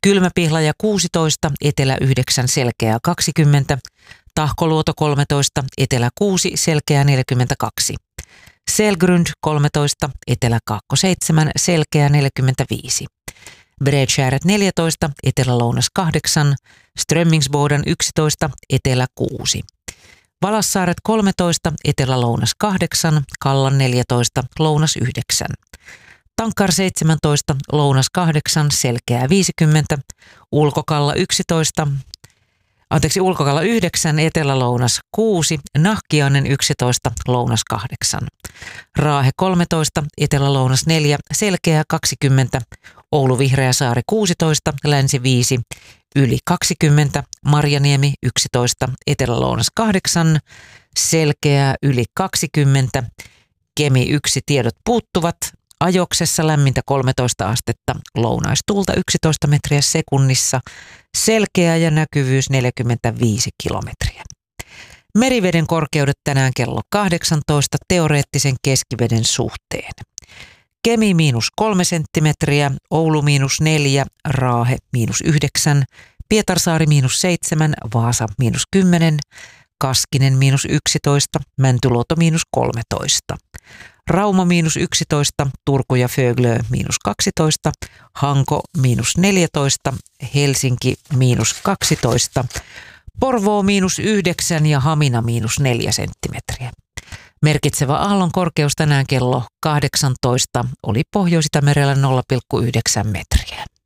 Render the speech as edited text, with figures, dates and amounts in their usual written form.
Kylmäpihlaja 16, etelä 9, selkeää 20. Tahkoluoto 13, etelä 6, selkeää 42. Selgrund 13, etelä 7, selkeää 45. Bredskäret 14, etelä-lounas 8, Strömmingsboden 11, etelä 6. Valassaaret 13, etelä-lounas 8, Kallan 14, lounas 9. Tankar 17, lounas 8, selkeää 50, Ulkokalla 9, etelä-lounas 6, Nahkiainen 11, lounas 8. Raahe 13, etelä-lounas 4, selkeää 20, Oulu Vihreäsaari 16, länsi 5, yli 20, Marjaniemi 11, etelä-lounas 8, selkeää yli 20, Kemi 1, tiedot puuttuvat, Ajoksessa lämmintä 13 astetta, lounaistuulta 11 metriä sekunnissa, selkeä ja näkyvyys 45 kilometriä. Meriveden korkeudet tänään kello 18 teoreettisen keskiveden suhteen. Kemi -3 senttimetriä, Oulu -4, Raahe -9, Pietarsaari -7, Vaasa -10, Kaskinen -11, Mäntyluoto -13. Rauma -11, Turku ja Föglö -12, Hanko -14, Helsinki -12, Porvoo -9 ja Hamina -4 senttimetriä. Merkitsevä aallon korkeus tänään kello 18 oli Pohjois-Itämerellä 0,9 metriä.